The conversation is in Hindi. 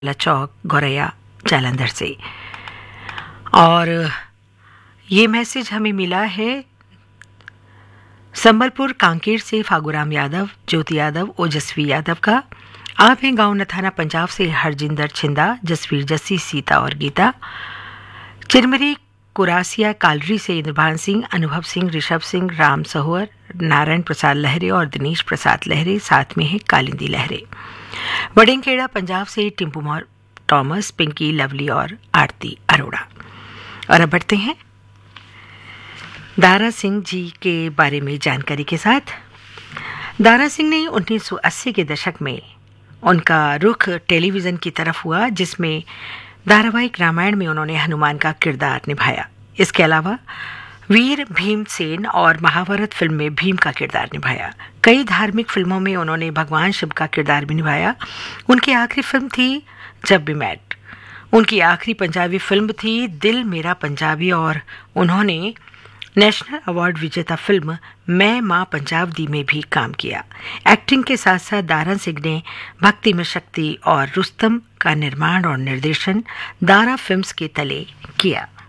चौक गौरैया जालंधर से। और ये मैसेज हमें मिला है संबलपुर कांकेर से फागुराम यादव, ज्योति यादव, ओजस्वी यादव का। आप हैं गांव नथाना पंजाब से हरजिंदर छिंदा, जसवीर जस्सी, सीता और गीता। चिरमरी कुरासिया कालरी से इंद्रभान सिंह, अनुभव सिंह, ऋषभ सिंह, राम सहोर, नारायण प्रसाद लहरे और दिनेश प्रसाद लहरे, साथ में है कालिंदी लहरे। वडिंगखेड़ा पंजाब से टिम्पू टॉमस, पिंकी, लवली और आरती अरोड़ा। और अब बढ़ते हैं दारा सिंह जी के बारे में जानकारी के साथ। दारा सिंह ने 1980 के दशक में उनका रुख टेलीविज़न की तरफ हुआ, जिसमें धारावाहिक रामायण में उन्होंने हनुमान का किरदार निभाया। इसके अलावा वीर भीमसेन और महाभारत फिल्म में भीम का किरदार निभाया। कई धार्मिक फिल्मों में उन्होंने भगवान शिव का किरदार भी निभाया। उनकी आखिरी फिल्म थी जब वी मेट। उनकी आखिरी पंजाबी फिल्म थी दिल मेरा पंजाबी और उन्होंने नेशनल अवार्ड विजेता फिल्म मैं मां पंजाब दी में भी काम किया। एक्टिंग के साथ साथ दारा सिंह ने भक्ति में शक्ति और रुस्तम का निर्माण और निर्देशन दारा फिल्म्स के तले किया।